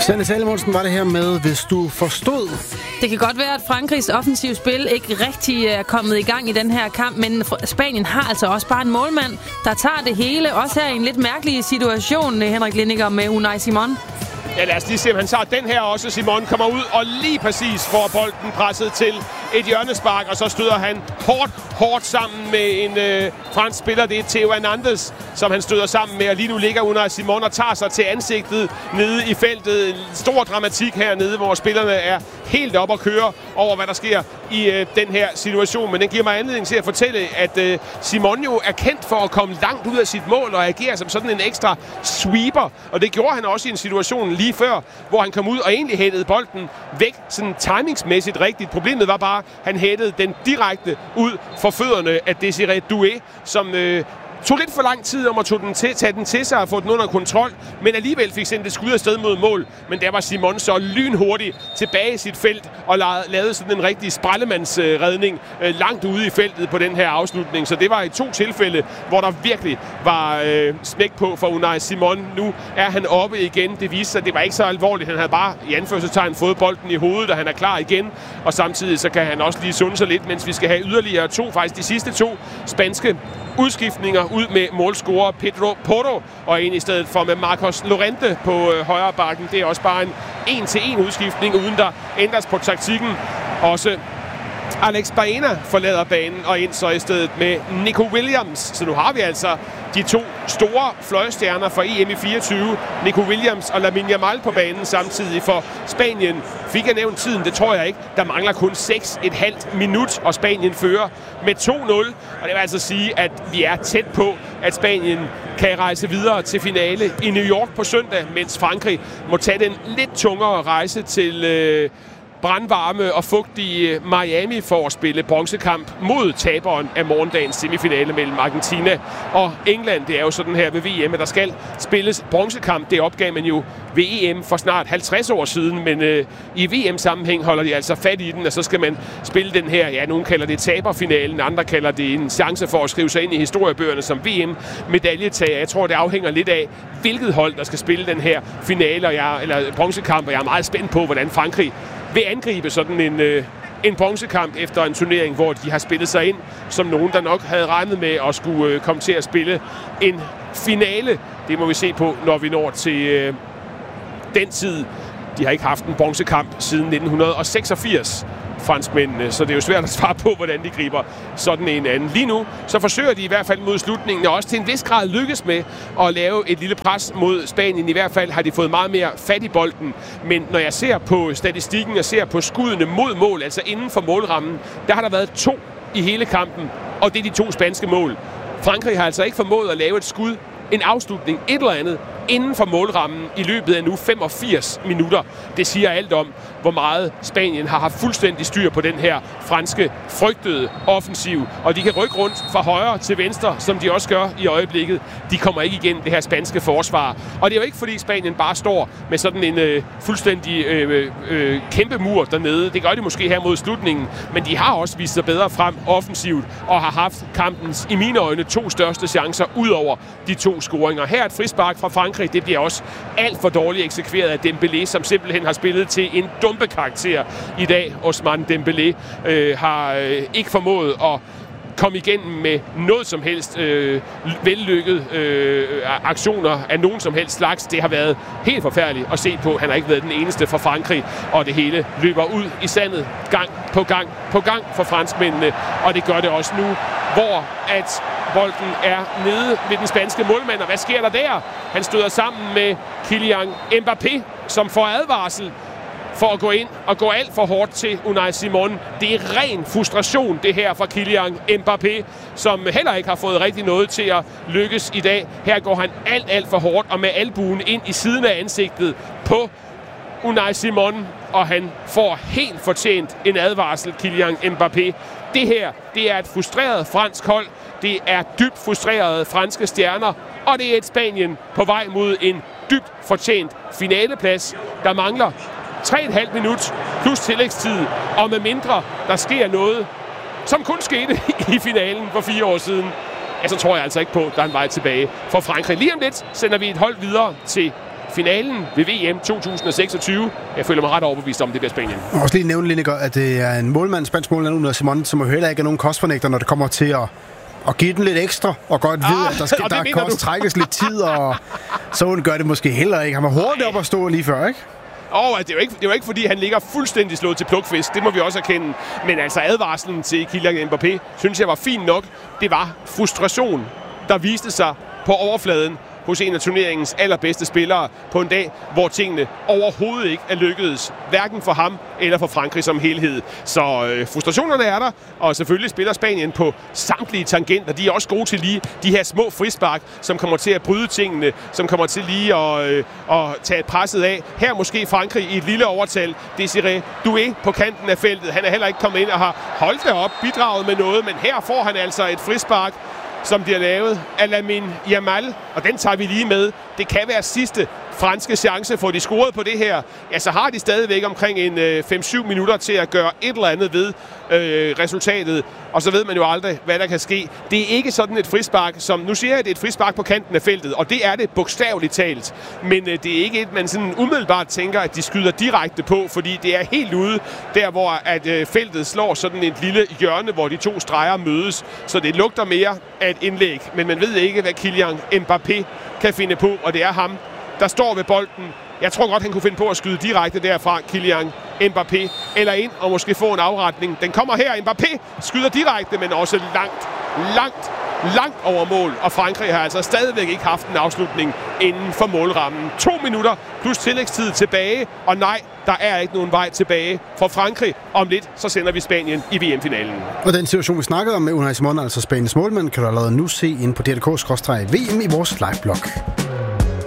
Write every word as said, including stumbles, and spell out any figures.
Sanne Salomonsen var det her med, hvis du forstod. Det kan godt være, at Frankrigs offensive spil ikke rigtig er kommet i gang i den her kamp, men Spanien har altså også bare en målmand, der tager det hele. Også her i en lidt mærkelig situation, Henrik Lindinger, med Unai Simon. Ja, lad os lige se, om han tager den her også. Simon kommer ud og lige præcis får bolden presset til et hjørnespark, og så støder han hårdt, hårdt sammen med en øh, fransk spiller. Det er Theo Hernandez, som han støder sammen med, og lige nu ligger Unai Simon og tager sig til ansigtet nede i feltet. En stor dramatik hernede, hvor spillerne er helt op at køre over, hvad der sker i øh, den her situation. Men den giver mig anledning til at fortælle, at øh, Simon jo er kendt for at komme langt ud af sit mål og agere som sådan en ekstra sweeper, og det gjorde han også i en situation lige før, hvor han kom ud og egentlig hættede bolden væk, sådan timingsmæssigt rigtigt. Problemet var bare, at han hættede den direkte ud for fødderne af Désiré Doué, som øh, tog lidt for lang tid om at tage den til, tage den til sig og få den under kontrol, men alligevel fik sendt et skud afsted mod mål. Men der var Simon så lynhurtigt tilbage i sit felt og lavede sådan en rigtig sprællemandsredning øh, langt ude i feltet på den her afslutning. Så det var i to tilfælde, hvor der virkelig var øh, smæk på for Unai Simon. Nu er han oppe igen. Det viste sig, at det var ikke så alvorligt. Han havde bare i anførselstegn fået bolden i hovedet, og han er klar igen. Og samtidig så kan han også lige sunde sig lidt, mens vi skal have yderligere to, faktisk de sidste to spanske udskiftninger ud med målscorer Pedro Porro, og en i stedet for med Marcos Llorente på øh, højre bakken. Det er også bare en en-til-en udskiftning, uden der ændres på taktikken. Også Alex Baena forlader banen og ind så i stedet med Nico Williams. Så nu har vi altså de to store fløjstjerner for E M i fireogtyve, Nico Williams og Lamine Yamal på banen samtidig for Spanien. Fik jeg nævnt tiden? Det tror jeg ikke. Der mangler kun seks komma fem minut, og Spanien fører med to nul. Og det vil altså sige, at vi er tæt på, at Spanien kan rejse videre til finale i New York på søndag, mens Frankrig må tage den lidt tungere rejse til øh, brandvarme og fugtige Miami for at spille bronzekamp mod taberen af morgendagens semifinale mellem Argentina og England. Det er jo sådan her ved V M, at der skal spilles bronzekamp. Det opgav man jo ved E M for snart halvtreds år siden, men øh, i V M-sammenhæng holder de altså fat i den, og så skal man spille den her, ja, nogen kalder det taberfinalen, andre kalder det en chance for at skrive sig ind i historiebøgerne som V M-medaljetager. Jeg tror, det afhænger lidt af, hvilket hold, der skal spille den her finale, og jeg, eller bronzekamp, og jeg er meget spændt på, hvordan Frankrig vil angribe sådan en, øh, en bronzekamp efter en turnering, hvor de har spillet sig ind som nogen, der nok havde regnet med at skulle øh, komme til at spille en finale. Det må vi se på, når vi når til øh, den tid. De har ikke haft en bronzekamp siden nitten seksogfirs, franskmændene, så det er jo svært at svare på, hvordan de griber sådan en anden. Lige nu, så forsøger de i hvert fald mod slutningen, og også til en vis grad lykkes med at lave et lille pres mod Spanien. I hvert fald har de fået meget mere fat i bolden, men når jeg ser på statistikken og ser på skuddene mod mål, altså inden for målrammen, der har der været to i hele kampen, og det er de to spanske mål. Frankrig har altså ikke formået at lave et skud, en afslutning, et eller andet, inden for målrammen i løbet af nu femogfirs minutter. Det siger alt om, hvor meget Spanien har haft fuldstændig styr på den her franske frygtede offensiv. Og de kan rykke rundt fra højre til venstre, som de også gør i øjeblikket. De kommer ikke igennem det her spanske forsvar. Og det er jo ikke, fordi Spanien bare står med sådan en øh, fuldstændig øh, øh, kæmpe mur dernede. Det gør de måske her mod slutningen. Men de har også vist sig bedre frem offensivt og har haft kampens, i mine øjne, to største chancer ud over de to scoringer. Her et frispark fra Frankrig. Det bliver også alt for dårligt eksekveret af Dembélé, som simpelthen har spillet til en dumpe karakter i dag. Ousmane Dembélé øh, har øh, ikke formået at komme igennem med noget som helst øh, vellykket øh, aktioner af nogen som helst slags. Det har været helt forfærdeligt at se på. Han har ikke været den eneste for Frankrig, og det hele løber ud i sandet gang på gang på gang for franskmændene, og det gør det også nu, hvor at bolden er nede ved den spanske målmand, og hvad sker der der? Han støder sammen med Kylian Mbappé, som får advarsel for at gå ind og gå alt for hårdt til Unai Simon. Det er ren frustration, det her fra Kylian Mbappé, som heller ikke har fået rigtig noget til at lykkes i dag. Her går han alt, alt for hårdt og med albuen ind i siden af ansigtet på Unai Simon, og han får helt fortjent en advarsel, Kylian Mbappé. Det her, det er et frustreret fransk hold. Det er dybt frustrerede franske stjerner, og det er et Spanien på vej mod en dybt fortjent finaleplads. Der mangler tre komma fem minut plus tillægstid, og med mindre der sker noget, som kun skete i finalen for fire år siden, ja, så tror jeg altså ikke på, at der er en vej tilbage for Frankrig. Lige om lidt sender vi et hold videre til finalen ved V M to tusind og seksogtyve. Jeg føler mig ret overbevist om, det bliver Spanien. Jeg må også lige nævne, Lineker, at det er en målmand, spansk målmand, Unai Simon, som jo heller ikke er nogen kostfornægter, når det kommer til at, at give den lidt ekstra, og godt ah, vide, at der, skal, der kan også trækkes lidt tid, og så hun gør det måske heller ikke. Han var hurtigt op at stå lige før, ikke? Åh, oh, det er jo ikke, det er jo ikke fordi, han ligger fuldstændig slået til plukfisk. Det må vi også erkende. Men altså advarslen til Kylian Mbappé, synes jeg var fint nok. Det var frustration, der viste sig på overfladen hos en af turneringens allerbedste spillere på en dag, hvor tingene overhovedet ikke er lykkedes, hverken for ham eller for Frankrig som helhed. Så øh, frustrationerne er der, og selvfølgelig spiller Spanien på samtlige tangenter. De er også gode til lige de her små frispark, som kommer til at bryde tingene, som kommer til lige at, øh, at tage presset af. Her måske Frankrig i et lille overtal. Désiré Doué på kanten af feltet. Han er heller ikke kommet ind og har holdt det op, bidraget med noget, men her får han altså et frispark, som bliver lavet af Lamine Yamal, og den tager vi lige med. Det kan være sidste franske chance, for de scoret på det her. Ja, så har de stadigvæk omkring en øh, fem syv minutter til at gøre et eller andet ved øh, resultatet, og så ved man jo aldrig, hvad der kan ske. Det er ikke sådan et frispark, som nu siger jeg, at det er et frispark på kanten af feltet, og det er det bogstaveligt talt. Men øh, det er ikke et, man sådan umiddelbart tænker, at de skyder direkte på, fordi det er helt ude, der hvor at, øh, feltet slår sådan et lille hjørne, hvor de to streger mødes. Så det lugter mere af et indlæg, men man ved ikke, hvad Kylian Mbappé kan finde på, og det er ham, der står ved bolden. Jeg tror godt, han kunne finde på at skyde direkte derfra, Kylian Mbappé, eller ind og måske få en afretning. Den kommer her, Mbappé skyder direkte, men også langt, langt, langt over mål. Og Frankrig har altså stadigvæk ikke haft en afslutning inden for målrammen. To minutter plus tillægstid tilbage, og nej, der er ikke nogen vej tilbage for Frankrig. Om lidt, så sender vi Spanien i V M-finalen. Og den situation, vi snakkede om med Unai Simon, altså Spaniens målmand, kan du allerede nu se ind på d r punktum d k skråstreg v m i vores live-blog.